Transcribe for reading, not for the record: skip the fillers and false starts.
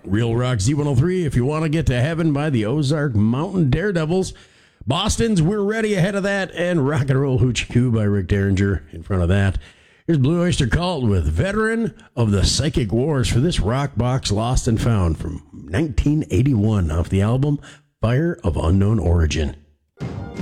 Real Rock Z103, If You Want to Get to Heaven by the Ozark Mountain Daredevils. Boston's We're Ready ahead of that, and Rock and Roll Hoochie Coo by Rick Derringer in front of that. Here's Blue Oyster Cult with Veteran of the Psychic Wars for this rock box Lost and Found from 1981 off the album Fire of Unknown Origin.